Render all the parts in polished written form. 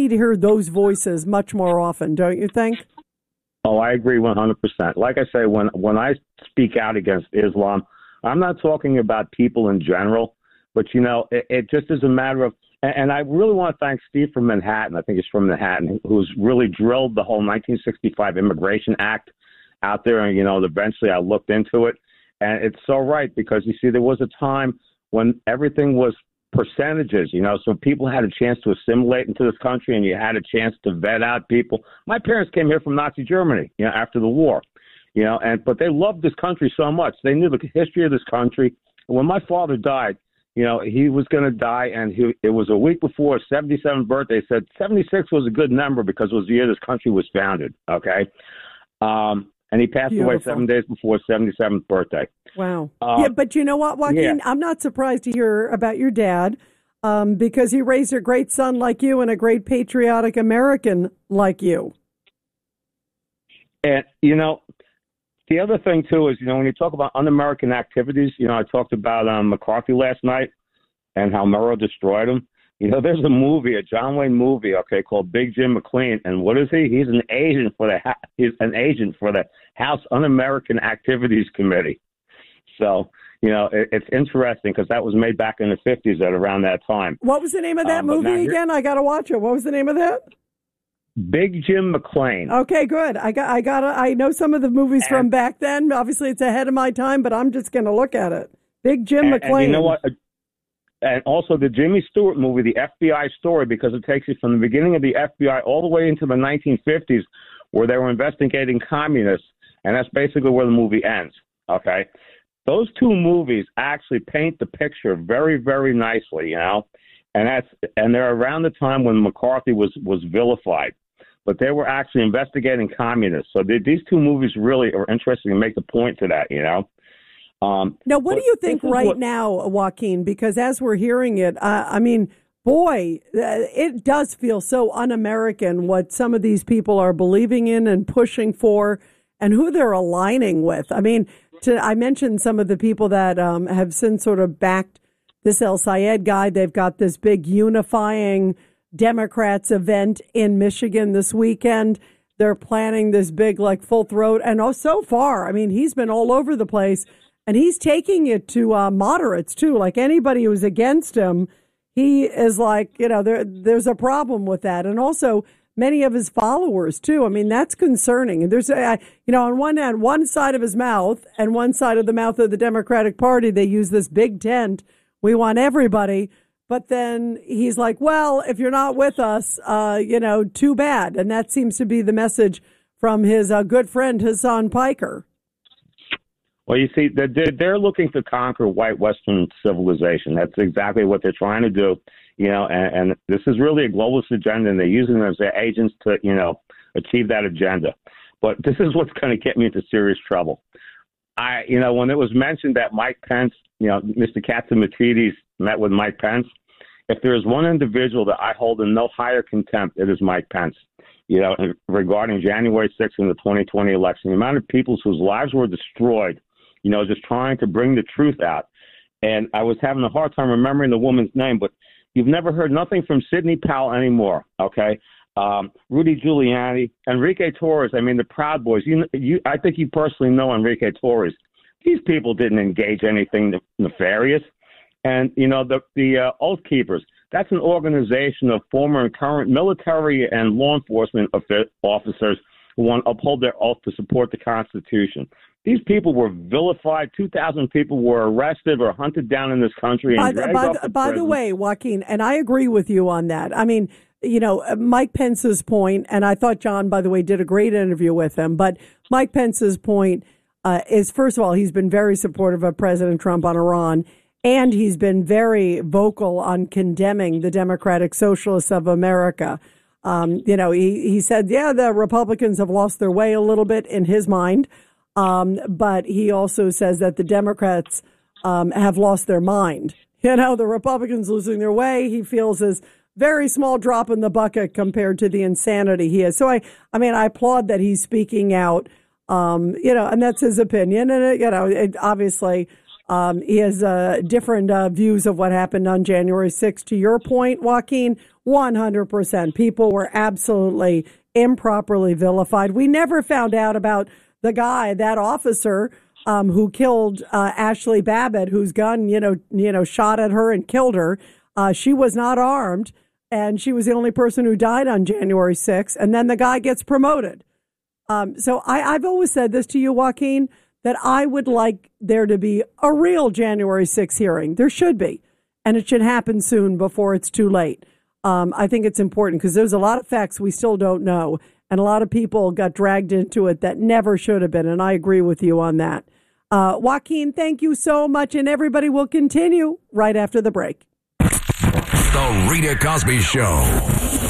need to hear those voices much more often, don't you think? Oh, I agree 100%. Like I say, when I speak out against Islam, I'm not talking about people in general, but, it just is a matter of, and I really want to thank Steve from Manhattan, I think he's from Manhattan, who's really drilled the whole 1965 Immigration Act out there. And, eventually I looked into it. And it's so right, because, you see, there was a time when everything was percentages, so people had a chance to assimilate into this country, and you had a chance to vet out people. My parents came here from Nazi Germany, after the war, but they loved this country so much. They knew the history of this country. When my father died, he was going to die, and it was a week before his 77th birthday. He said 76 was a good number because it was the year this country was founded, okay? And he passed away 7 days before his 77th birthday. Wow. Yeah, but you know what, Joaquin? I'm not surprised to hear about your dad because he raised a great son like you and a great patriotic American like you. And, the other thing, too, is, when you talk about un-American activities, I talked about McCarthy last night and how Murrow destroyed him. There's a movie, a John Wayne movie, called Big Jim McLean, and what is he? He's an agent for the House Un-American Activities Committee. So, it's interesting because that was made back in the 50s at around that time. What was the name of that movie again? I got to watch it. What was the name of that? Big Jim McLean. Okay, good. I know some of the movies from back then. Obviously, it's ahead of my time, but I'm just going to look at it. Big Jim McLean. And you know what? And also the Jimmy Stewart movie, The FBI Story, because it takes you from the beginning of the FBI all the way into the 1950s, where they were investigating communists, and that's basically where the movie ends, okay? Those two movies actually paint the picture very, very nicely, and they're around the time when McCarthy was vilified, but they were actually investigating communists. So these two movies really are interesting and make the point to that, Now, what do you think now, Joaquin? Because as we're hearing it, boy, it does feel so un-American what some of these people are believing in and pushing for and who they're aligning with. I mentioned some of the people that have since sort of backed this El Sayed guy. They've got this big unifying Democrats event in Michigan this weekend. They're planning this big, full throat. And so far, he's been all over the place. And he's taking it to moderates, too. Like anybody who's against him, he is there's a problem with that. And also many of his followers, too. That's concerning. And there's, on one hand, one side of his mouth and one side of the mouth of the Democratic Party, they use this big tent. We want everybody. But then he's like, well, if you're not with us, too bad. And that seems to be the message from his good friend, Hassan Piker. Well, you see, they're looking to conquer white Western civilization. That's exactly what they're trying to do, and this is really a globalist agenda, and they're using them as their agents to, achieve that agenda. But this is what's going to get me into serious trouble. When it was mentioned that Mike Pence, Mr. Katsimatidis met with Mike Pence, if there is one individual that I hold in no higher contempt, it is Mike Pence. Regarding January 6th and the 2020 election, the amount of people whose lives were destroyed, just trying to bring the truth out. And I was having a hard time remembering the woman's name, but you've never heard nothing from Sidney Powell anymore, okay? Rudy Giuliani, Enrique Torres, the Proud Boys. I think you personally know Enrique Torres. These people didn't engage anything nefarious. And, the Oath Keepers, that's an organization of former and current military and law enforcement officers who want to uphold their oath to support the Constitution. These people were vilified. 2,000 people were arrested or hunted down in this country. And by the way, Joaquin, and I agree with you on that. Mike Pence's point, and I thought John, by the way, did a great interview with him, but Mike Pence's point is, first of all, he's been very supportive of President Trump on Iran, and he's been very vocal on condemning the Democratic Socialists of America. He said, the Republicans have lost their way a little bit in his mind. But he also says that the Democrats have lost their mind. The Republicans losing their way, he feels is very small drop in the bucket compared to the insanity he is. So I applaud that he's speaking out, and that's his opinion. And, obviously, He has different views of what happened on January 6th. To your point, Joaquin, 100%. People were absolutely improperly vilified. We never found out about the guy, that officer, who killed Ashley Babbitt, whose gun, shot at her and killed her. She was not armed, and she was the only person who died on January 6th. And then the guy gets promoted. So I've always said this to you, Joaquin, that I would like there to be a real January 6th hearing. There should be. And it should happen soon before it's too late. I think it's important because there's a lot of facts we still don't know. And a lot of people got dragged into it that never should have been. And I agree with you on that. Joaquin, thank you so much. And everybody will continue right after the break. The Rita Cosby Show.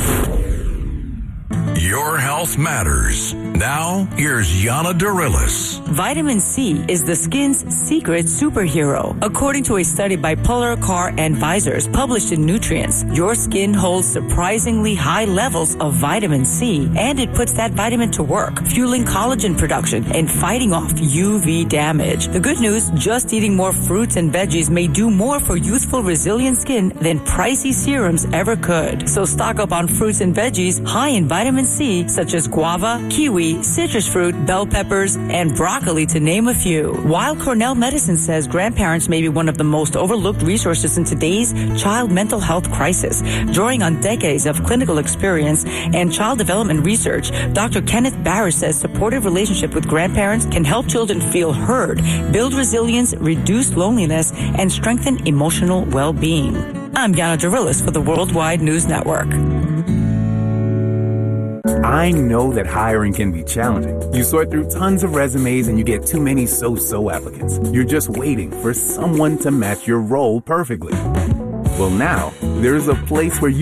Your health matters. Now, here's Yana Darilis. Vitamin C is the skin's secret superhero. According to a study by Polar Car Advisors published in Nutrients, your skin holds surprisingly high levels of vitamin C, and it puts that vitamin to work, fueling collagen production and fighting off UV damage. The good news, just eating more fruits and veggies may do more for youthful, resilient skin than pricey serums ever could. So stock up on fruits and veggies high in vitamin C, such as guava, kiwi, citrus fruit, bell peppers, and broccoli, to name a few. While Cornell Medicine says grandparents may be one of the most overlooked resources in today's child mental health crisis, drawing on decades of clinical experience and child development research, Dr. Kenneth Barrett says supportive relationship with grandparents can help children feel heard, build resilience, reduce loneliness, and strengthen emotional well-being. I'm Yana Darilis for the Worldwide News Network. I know that hiring can be challenging. You sort through tons of resumes and you get too many so-so applicants. You're just waiting for someone to match your role perfectly. Well, now, there's a place where you